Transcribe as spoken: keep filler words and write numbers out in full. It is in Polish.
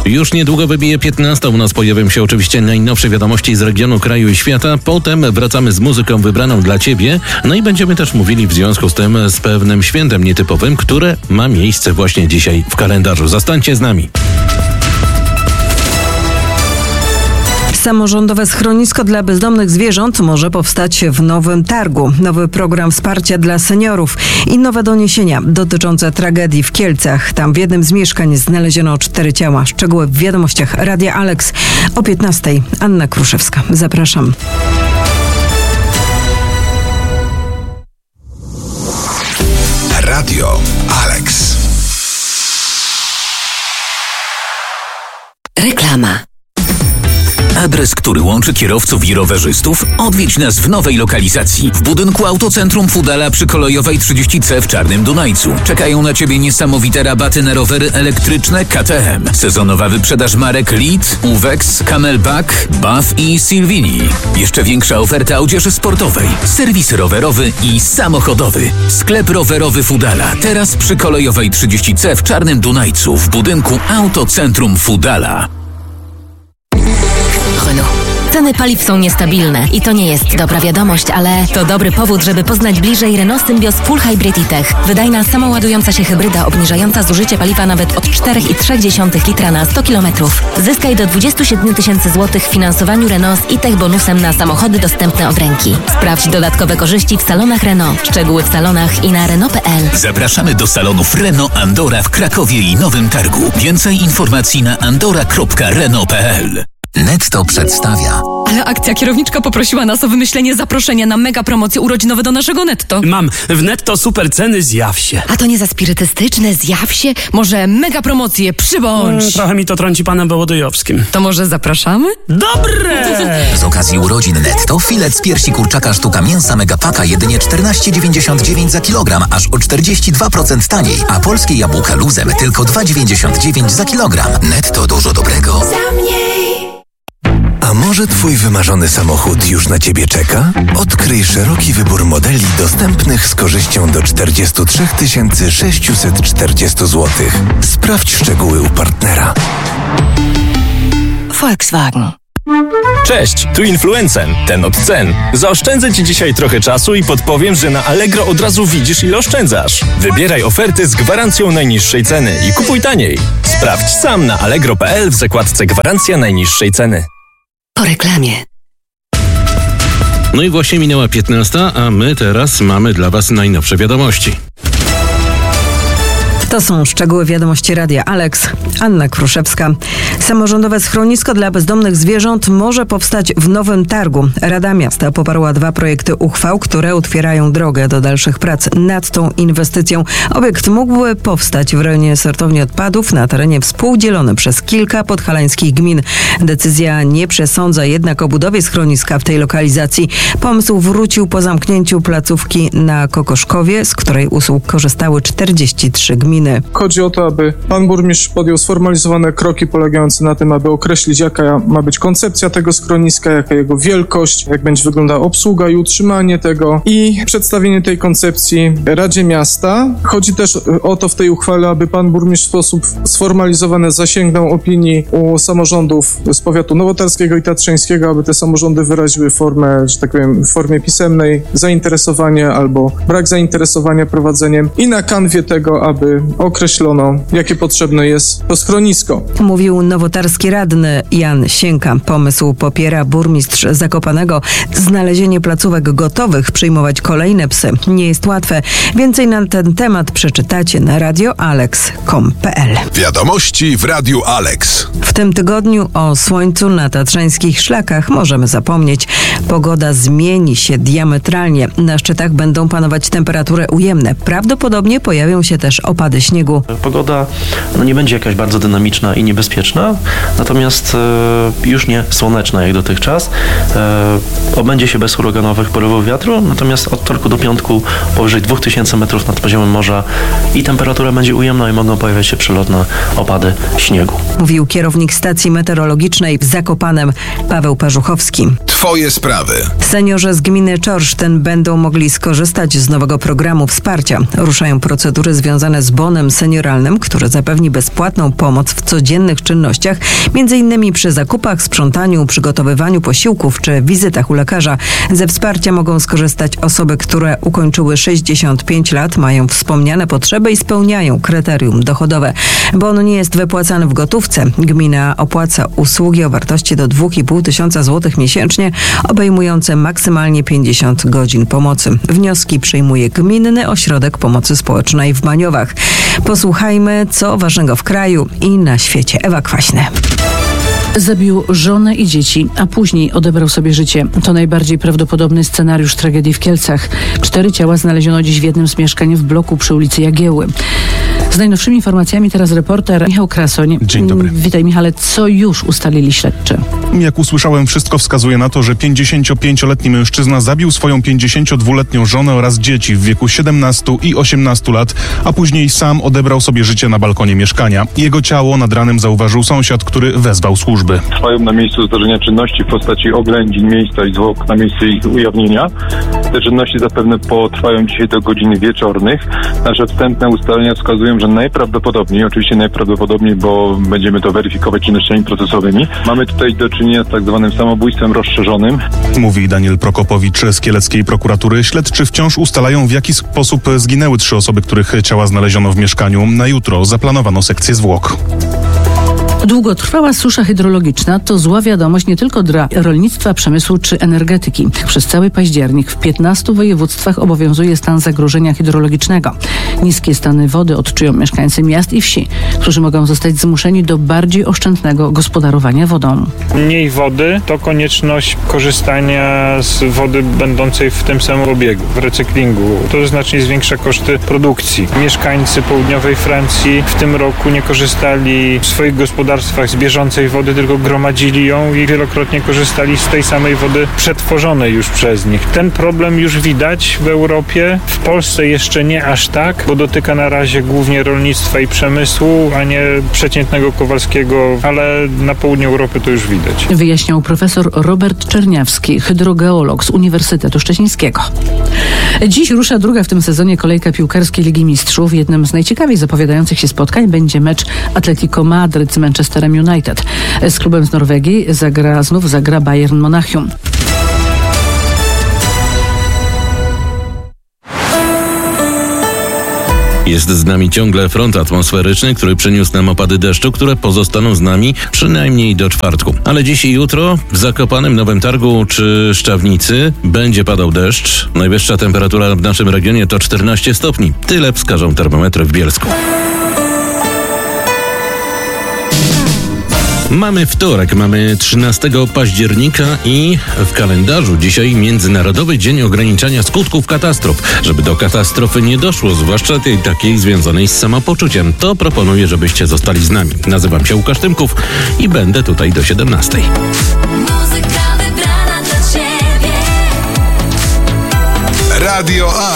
Już niedługo wybije piętnasta. U nas pojawią się oczywiście najnowsze wiadomości z regionu, kraju i świata. Potem wracamy z muzyką wybraną dla Ciebie. No i będziemy też mówili w związku z tym z pewnym świętem nietypowym, które ma miejsce właśnie dzisiaj w kalendarzu. Zostańcie z nami. Samorządowe schronisko dla bezdomnych zwierząt może powstać w Nowym Targu. Nowy program wsparcia dla seniorów i nowe doniesienia dotyczące tragedii w Kielcach. Tam w jednym z mieszkań znaleziono cztery ciała. Szczegóły w wiadomościach Radia Alex o piętnastej. Anna Kruszewska. Zapraszam. Radio Alex. Reklama. Adres, który łączy kierowców i rowerzystów? Odwiedź nas w nowej lokalizacji. W budynku Autocentrum Fudala przy Kolejowej trzydzieści C w Czarnym Dunajcu. Czekają na Ciebie niesamowite rabaty na rowery elektryczne K T M. Sezonowa wyprzedaż marek Lead, Uvex, Camelback, Buff i Silvini. Jeszcze większa oferta odzieży sportowej, serwis rowerowy i samochodowy. Sklep rowerowy Fudala. Teraz przy Kolejowej trzydzieści C w Czarnym Dunajcu w budynku Autocentrum Fudala. Ceny paliw są niestabilne i to nie jest dobra wiadomość, ale to dobry powód, żeby poznać bliżej Renault Symbioz Full Hybrid e-Tech. Wydajna, samoładująca się hybryda obniżająca zużycie paliwa nawet od cztery przecinek trzy litra na sto kilometrów. Zyskaj do dwadzieścia siedem tysięcy złotych w finansowaniu Renault z e-Tech bonusem na samochody dostępne od ręki. Sprawdź dodatkowe korzyści w salonach Renault. Szczegóły w salonach i na Renault kropka p l. Zapraszamy do salonów Renault Andora w Krakowie i Nowym Targu. Więcej informacji na andora kropka renault kropka p l. Netto przedstawia. Ale akcja kierowniczka poprosiła nas o wymyślenie zaproszenia na mega promocje urodzinowe do naszego Netto. Mam w Netto super ceny, zjaw się. A to nie za spirytystyczne, zjaw się? Może mega promocje, przybądź. Hmm, trochę mi to trąci panem Wołodyjowskim. To może zapraszamy? Dobre! Z okazji urodzin Netto filet z piersi kurczaka sztuka mięsa Megapaka jedynie czternaście dziewięćdziesiąt dziewięć za kilogram, aż o czterdzieści dwa procent taniej, a polskie jabłka luzem tylko dwa dziewięćdziesiąt dziewięć za kilogram. Netto, dużo dobrego. Za mniej. A może Twój wymarzony samochód już na Ciebie czeka? Odkryj szeroki wybór modeli dostępnych z korzyścią do czterdzieści trzy tysiące sześćset czterdzieści złotych. Sprawdź szczegóły u partnera. Volkswagen. Cześć, tu Influencen, ten od cen. Zaoszczędzę Ci dzisiaj trochę czasu i podpowiem, że na Allegro od razu widzisz, ile oszczędzasz. Wybieraj oferty z gwarancją najniższej ceny i kupuj taniej. Sprawdź sam na allegro kropka p l w zakładce Gwarancja najniższej ceny. Po reklamie. No i właśnie minęła piętnasta, a my teraz mamy dla Was najnowsze wiadomości. To są szczegóły wiadomości Radia Alex. Anna Kruszewska. Samorządowe schronisko dla bezdomnych zwierząt może powstać w Nowym Targu. Rada Miasta poparła dwa projekty uchwał, które otwierają drogę do dalszych prac nad tą inwestycją. Obiekt mógłby powstać w rejonie sortowni odpadów na terenie współdzielonym przez kilka podhalańskich gmin. Decyzja nie przesądza jednak o budowie schroniska w tej lokalizacji. Pomysł wrócił po zamknięciu placówki na Kokoszkowie, z której usług korzystały czterdzieści trzy gminy. Chodzi o to, aby pan burmistrz podjął sformalizowane kroki polegające na tym, aby określić, jaka ma być koncepcja tego schroniska, jaka jego wielkość, jak będzie wyglądała obsługa i utrzymanie tego i przedstawienie tej koncepcji Radzie Miasta. Chodzi też o to w tej uchwale, aby pan burmistrz w sposób sformalizowany zasięgnął opinii u samorządów z powiatu nowotarskiego i tatrzańskiego, aby te samorządy wyraziły formę, że tak powiem, w formie pisemnej zainteresowanie albo brak zainteresowania prowadzeniem i na kanwie tego, aby określono, jakie potrzebne jest to schronisko. Mówił nowotarski radny Jan Sienka. Pomysł popiera burmistrz Zakopanego. Znalezienie placówek gotowych przyjmować kolejne psy nie jest łatwe. Więcej na ten temat przeczytacie na radio alex kropka com kropka p l. Wiadomości w Radiu Alex. W tym tygodniu o słońcu na tatrzańskich szlakach możemy zapomnieć. Pogoda zmieni się diametralnie. Na szczytach będą panować temperatury ujemne. Prawdopodobnie pojawią się też opady śniegu. Pogoda no, nie będzie jakaś bardzo dynamiczna i niebezpieczna, natomiast e, już nie słoneczna jak dotychczas. E, obędzie się bez huraganowych porywów wiatru, natomiast od wtorku do piątku powyżej dwa tysiące metrów nad poziomem morza i temperatura będzie ujemna i mogą pojawiać się przelotne opady śniegu. Mówił kierownik stacji meteorologicznej w Zakopanem Paweł Parzuchowski. Twoje sprawy. Seniorzy z gminy Czorsztyn będą mogli skorzystać z nowego programu wsparcia. Ruszają procedury związane z bonem bonem senioralnym, który zapewni bezpłatną pomoc w codziennych czynnościach, między innymi przy zakupach, sprzątaniu, przygotowywaniu posiłków czy wizytach u lekarza. Ze wsparcia mogą skorzystać osoby, które ukończyły sześćdziesiąt pięć lat, mają wspomniane potrzeby i spełniają kryterium dochodowe. Bon nie jest wypłacany w gotówce. Gmina opłaca usługi o wartości do dwa i pół tysiąca złotych miesięcznie, obejmujące maksymalnie pięćdziesiąt godzin pomocy. Wnioski przyjmuje Gminny Ośrodek Pomocy Społecznej w Baniowach. Posłuchajmy, co ważnego w kraju i na świecie. Ewa Kwaśny. Zabił żonę i dzieci, a później odebrał sobie życie. To najbardziej prawdopodobny scenariusz tragedii w Kielcach. Cztery ciała znaleziono dziś w jednym z mieszkań w bloku przy ulicy Jagieły. Z najnowszymi informacjami teraz reporter Michał Krasoń. Dzień dobry. Witaj, Michale. Co już ustalili śledczy? Jak usłyszałem, wszystko wskazuje na to, że pięćdziesięciopięcioletni mężczyzna zabił swoją pięćdziesięciodwuletnią żonę oraz dzieci w wieku siedemnastu i osiemnastu lat, a później sam odebrał sobie życie na balkonie mieszkania. Jego ciało nad ranem zauważył sąsiad, który wezwał służby. Trwają na miejscu zdarzenia czynności w postaci oględzin miejsca i zwłok na miejsce ich ujawnienia. Te czynności zapewne potrwają dzisiaj do godzin wieczornych. Nasze wstępne ustalenia wskazują, że najprawdopodobniej, oczywiście najprawdopodobniej, bo będziemy to weryfikować czynnościami procesowymi, mamy tutaj do czynienia z tak zwanym samobójstwem rozszerzonym. Mówi Daniel Prokopowicz z kieleckiej prokuratury. Śledczy wciąż ustalają, w jaki sposób zginęły trzy osoby, których ciała znaleziono w mieszkaniu. Na jutro zaplanowano sekcję zwłok. Długotrwała susza hydrologiczna to zła wiadomość nie tylko dla rolnictwa, przemysłu czy energetyki. Przez cały październik w piętnastu województwach obowiązuje stan zagrożenia hydrologicznego. Niskie stany wody odczują mieszkańcy miast i wsi, którzy mogą zostać zmuszeni do bardziej oszczędnego gospodarowania wodą. Mniej wody to konieczność korzystania z wody będącej w tym samym obiegu, w recyklingu. To znacznie zwiększa koszty produkcji. Mieszkańcy południowej Francji w tym roku nie korzystali w swoich gospodarstwach z bieżącej wody, tylko gromadzili ją i wielokrotnie korzystali z tej samej wody przetworzonej już przez nich. Ten problem już widać w Europie, w Polsce jeszcze nie aż tak, bo dotyka na razie głównie rolnictwa i przemysłu, a nie przeciętnego Kowalskiego, ale na południu Europy to już widać. Wyjaśniał profesor Robert Czerniawski, hydrogeolog z Uniwersytetu Szczecińskiego. Dziś rusza druga w tym sezonie kolejka piłkarskiej Ligi Mistrzów. Jednym z najciekawiej zapowiadających się spotkań będzie mecz Atletico Madryt z Manchesterem United. Z klubem z Norwegii zagra, znów zagra Bayern Monachium. Jest z nami ciągle front atmosferyczny, który przyniósł nam opady deszczu, które pozostaną z nami przynajmniej do czwartku. Ale dziś i jutro w Zakopanem, Nowym Targu czy Szczawnicy będzie padał deszcz. Najwyższa temperatura w naszym regionie to czternaście stopni. Tyle wskażą termometry w Bielsku. Mamy wtorek, mamy trzynastego października i w kalendarzu dzisiaj Międzynarodowy Dzień Ograniczania Skutków Katastrof. Żeby do katastrofy nie doszło, zwłaszcza tej takiej związanej z samopoczuciem, to proponuję, żebyście zostali z nami. Nazywam się Łukasz Tymków i będę tutaj do siedemnastej. Radio A.